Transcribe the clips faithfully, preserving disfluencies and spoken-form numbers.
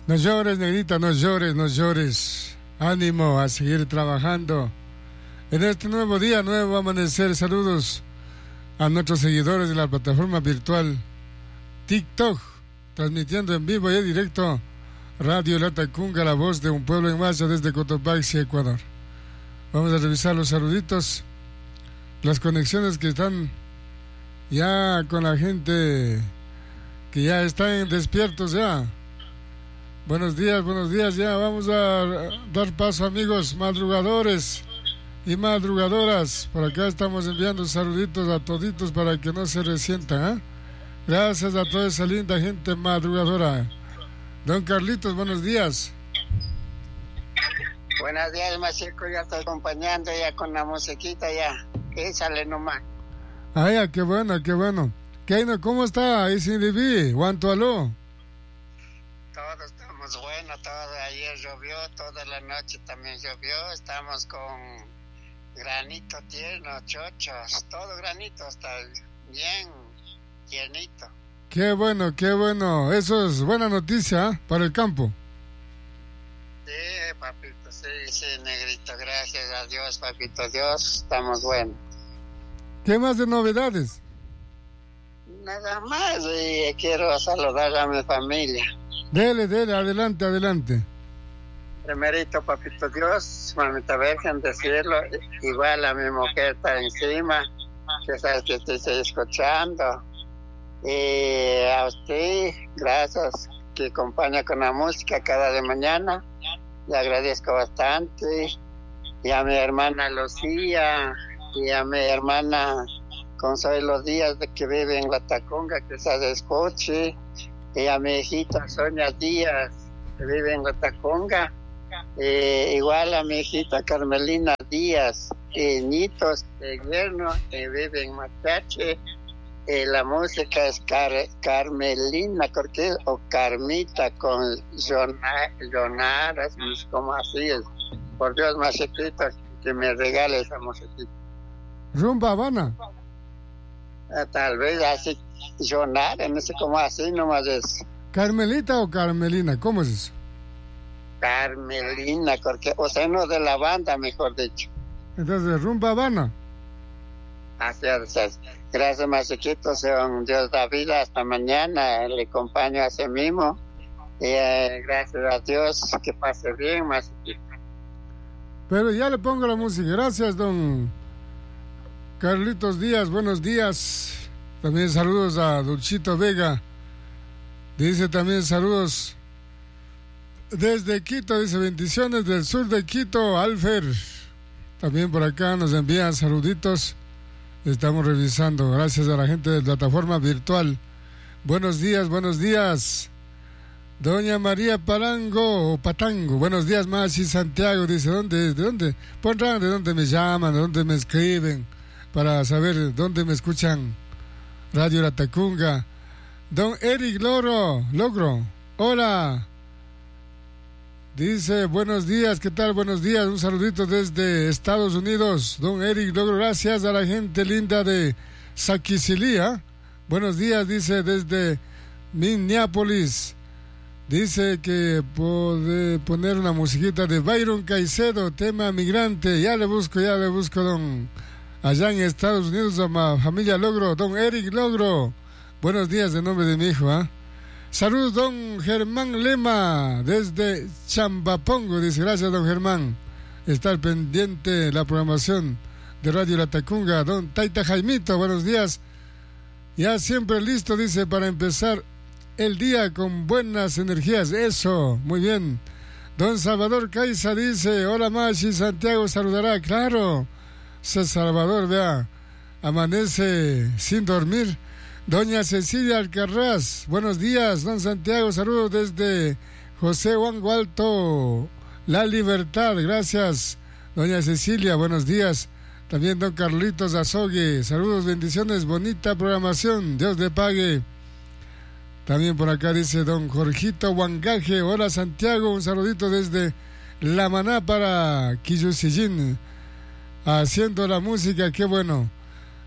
No llores, negrita, no llores, no llores. Ánimo a seguir trabajando. En este nuevo día, nuevo amanecer, saludos a nuestros seguidores de la plataforma virtual TikTok, transmitiendo en vivo y en directo Radio Latacunga, la voz de un pueblo en marcha desde Cotopaxi, Ecuador. Vamos a revisar los saluditos, las conexiones que están ya con la gente que ya están despiertos ya. Buenos días, buenos días, ya vamos a dar paso, amigos madrugadores y madrugadoras. Por acá estamos enviando saluditos a toditos para que no se resientan, ¿eh? Gracias a toda esa linda gente madrugadora. Don Carlitos, buenos días. Buenos días, Machico, ya estoy acompañando ya con la musiquita ya. Échale nomás. Ah, ya, qué bueno, qué bueno. ¿Qué, ¿Cómo está ahí sin Libí? ¿Cuánto aló? Todos estamos buenos, todo ayer llovió, toda la noche también llovió, estamos con granito tierno, chochos, todo granito, está bien llenito. Qué bueno, qué bueno, eso es buena noticia, ¿eh? Para el campo. Sí, papito, sí, sí, negrito, gracias a Dios, papito Dios, estamos buenos. ¿Qué más de novedades? Nada más, y quiero saludar a mi familia. Dele, dele, adelante, adelante. Primerito, papito Dios, mamita Virgen del cielo, igual a mi mujer está encima, que sabes que te estoy escuchando. Y a usted, gracias, que acompaña con la música cada de mañana, le agradezco bastante. Y a mi hermana Lucía, y a mi hermana Consuelo Díaz, de que vive en Latacunga, que se escuche. Y a mi hijita Sonia Díaz, que vive en Latacunga, eh, igual a mi hijita Carmelina Díaz, y nietos de yerno, que vive en Machache. Eh, la música es Car- Carmelina, creo que es, o Carmita, con Jonara, como así es. Por Dios, más chiquito, que me regale esa musiquita. Rumba Habana. Eh, tal vez así, Jonara, no sé cómo así, nomás es. ¿Carmelita o Carmelina? ¿Cómo es eso? Carmelina, porque, o sea, no de la banda, mejor dicho. Entonces, Rumba Habana. Así es. Gracias, más chiquito, sean Dios da vida, hasta mañana, le acompaño a ese mismo. Y eh, gracias a Dios, que pase bien, más chiquito. Pero ya le pongo la música. Gracias, don Carlitos Díaz, buenos días. También saludos a Dulcito Vega. Dice también saludos desde Quito, dice bendiciones del sur de Quito, Alfer. También por acá nos envían saluditos. Estamos revisando, gracias a la gente de plataforma virtual. Buenos días, buenos días. Doña María Palango o Patango, buenos días, Machi Santiago. Dice, ¿dónde, de dónde? Pondrán de dónde me llaman, de dónde me escriben, para saber dónde me escuchan. Radio Latacunga. Don Eric Logro, Logro, hola. Dice, buenos días, ¿qué tal? Buenos días, un saludito desde Estados Unidos. Don Eric Logro, gracias a la gente linda de Saquicilia. Buenos días, dice, desde Minneapolis. Dice que puede poner una musiquita de Byron Caicedo, tema migrante. Ya le busco, ya le busco, don... Allá en Estados Unidos, a la familia Logro, don Eric Logro. Buenos días en nombre de mi hijo, ¿ah? ¿eh? Saludos, don Germán Lema, desde Chambapongo. Dice, gracias, don Germán. Está al pendiente la programación de Radio Latacunga. Don Taita Jaimito, buenos días. Ya siempre listo, dice, para empezar el día con buenas energías. Eso, muy bien. Don Salvador Caiza dice, hola, Machi, Santiago saludará. Claro, Salvador, vea, amanece sin dormir. Doña Cecilia Alcarraz, buenos días, don Santiago, saludos desde José Huango Alto, La Libertad, gracias, doña Cecilia, buenos días. También don Carlitos Azogue, saludos, bendiciones, bonita programación, Dios le pague. También por acá dice don Jorgito Huangaje, hola Santiago, un saludito desde La Maná para Quillusillín, haciendo la música, qué bueno.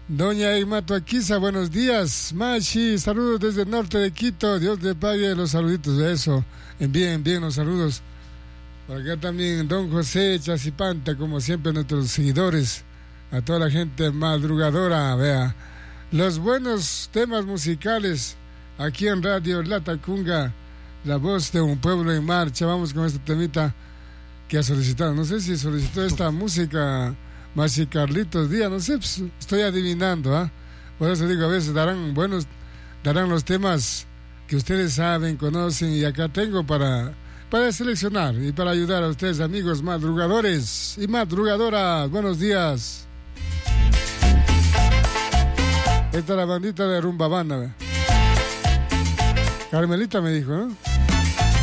Doña Igma Tuaquiza, buenos días. Machi, saludos desde el norte de Quito. Dios le pague los saluditos de eso. Envíen bien los saludos. Por acá también don José Chacipanta, como siempre nuestros seguidores. A toda la gente madrugadora, vea. Los buenos temas musicales aquí en Radio Latacunga, la voz de un pueblo en marcha. Vamos con este temita que ha solicitado. No sé si solicitó esta música Masi Carlitos Díaz, no sé, pues, estoy adivinando, ¿ah? ¿eh? Por eso digo, a veces darán buenos, darán los temas que ustedes saben, conocen, y acá tengo para, para seleccionar y para ayudar a ustedes, amigos madrugadores y madrugadoras. Buenos días. Esta es la bandita de Rumba Banda, ¿eh? Carmelita me dijo, ¿no?